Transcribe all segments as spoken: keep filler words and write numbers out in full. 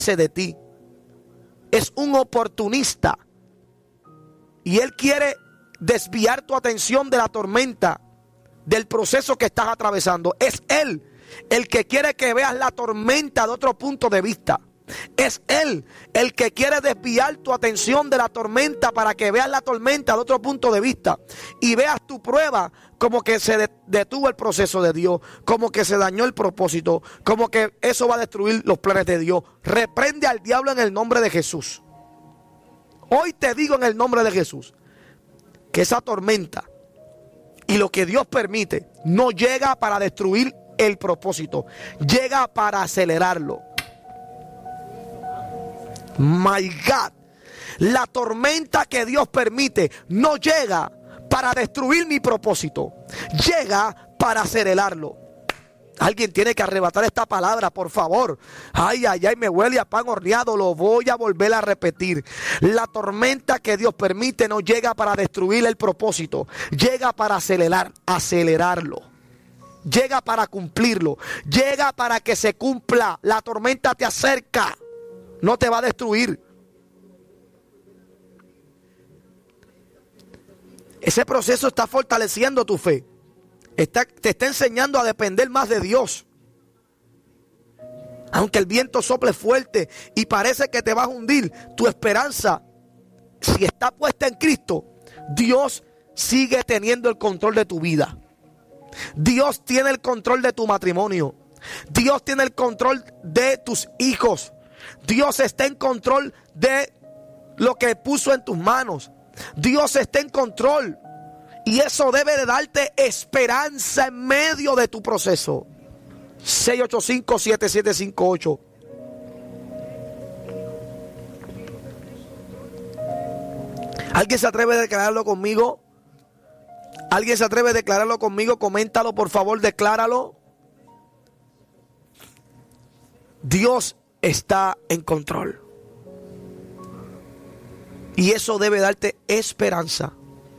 de ti. Es un oportunista. Y él quiere desviar tu atención de la tormenta, del proceso que estás atravesando. Es él el que quiere que veas la tormenta de otro punto de vista. Es él el que quiere desviar tu atención de la tormenta para que veas la tormenta de otro punto de vista y veas tu prueba como que se detuvo el proceso de Dios, como que se dañó el propósito, como que eso va a destruir los planes de Dios. Reprende al diablo en el nombre de Jesús. Hoy te digo en el nombre de Jesús que esa tormenta y lo que Dios permite no llega para destruir el propósito, llega para acelerarlo. My God, la tormenta que Dios permite no llega para destruir mi propósito, llega para acelerarlo. Alguien tiene que arrebatar esta palabra, por favor. Ay, ay, ay, me huele a pan horneado. Lo voy a volver a repetir. La tormenta que Dios permite no llega para destruir el propósito, llega para acelerar, acelerarlo. Llega para cumplirlo, llega para que se cumpla. La tormenta te acerca, no te va a destruir. Ese proceso está fortaleciendo tu fe. Está, te está enseñando a depender más de Dios. Aunque el viento sople fuerte y parece que te vas a hundir, tu esperanza, si está puesta en Cristo, Dios sigue teniendo el control de tu vida. Dios tiene el control de tu matrimonio. Dios tiene el control de tus hijos. Dios está en control de lo que puso en tus manos. Dios está en control. Y eso debe de darte esperanza en medio de tu proceso. seis ocho cinco, siete siete cinco ocho. ¿Alguien se atreve a declararlo conmigo? ¿Alguien se atreve a declararlo conmigo? Coméntalo, por favor, decláralo. Dios está en control. Y eso debe darte esperanza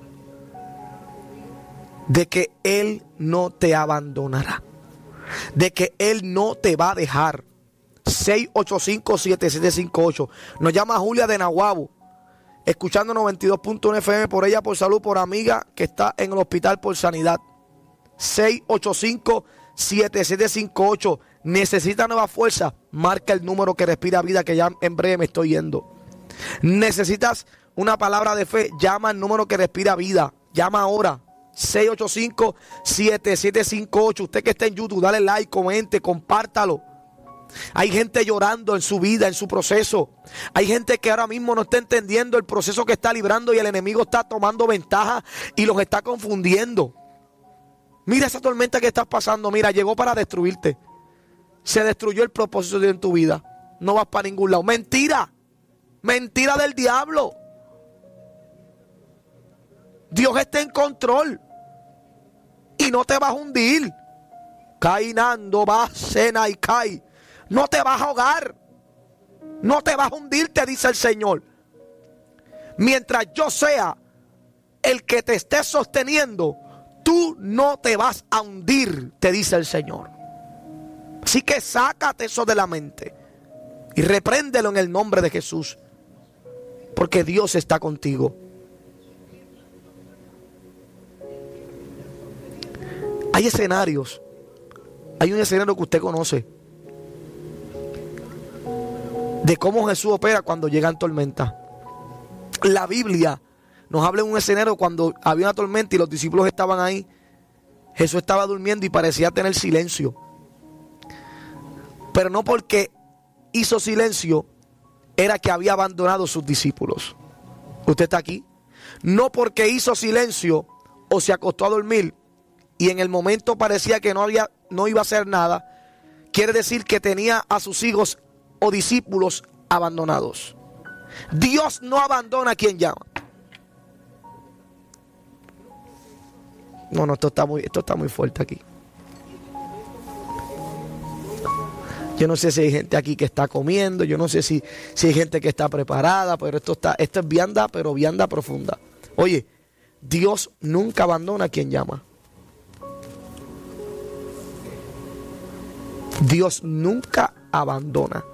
de que Él no te abandonará, de que Él no te va a dejar. seis ocho cinco, siete siete cinco ocho. Nos llama Julia de Nahuabo, escuchando noventa y dos punto uno F M, por ella, por salud, por amiga que está en el hospital por sanidad. seis ocho cinco, siete siete cinco ocho. Necesita nueva fuerza, marca el número que respira vida, que ya en breve me estoy yendo. Necesitas una palabra de fe, llama al número que respira vida, llama ahora. seis ocho cinco, siete siete cinco ocho. Usted que está en YouTube, dale like, comente, compártalo. Hay gente llorando en su vida, en su proceso. Hay gente que ahora mismo no está entendiendo el proceso que está librando y el enemigo está tomando ventaja y los está confundiendo. Mira esa tormenta que estás pasando, mira, llegó para destruirte. Se destruyó el propósito de Dios en tu vida. No vas para ningún lado. Mentira. Mentira del diablo. Dios está en control y no te vas a hundir. Cainando va cena y cae. No te vas a ahogar. No te vas a hundir, te dice el Señor. Mientras yo sea el que te esté sosteniendo, tú no te vas a hundir, te dice el Señor. Así que sácate eso de la mente y repréndelo en el nombre de Jesús, porque Dios está contigo. Hay escenarios. Hay un escenario que usted conoce de cómo Jesús opera cuando llegan tormentas. La Biblia nos habla de un escenario cuando había una tormenta y los discípulos estaban ahí. Jesús estaba durmiendo y parecía tener silencio. Pero no porque hizo silencio era que había abandonado a sus discípulos. ¿Usted está aquí? No porque hizo silencio o se acostó a dormir y en el momento parecía que no había, no iba a hacer nada, quiere decir que tenía a sus hijos o discípulos abandonados. Dios no abandona a quien llama. No, no, esto está muy, esto está muy fuerte aquí. Yo no sé si hay gente aquí que está comiendo, yo no sé si, si hay gente que está preparada, pero esto está, esto es vianda, pero vianda profunda. Oye, Dios nunca abandona a quien llama. Dios nunca abandona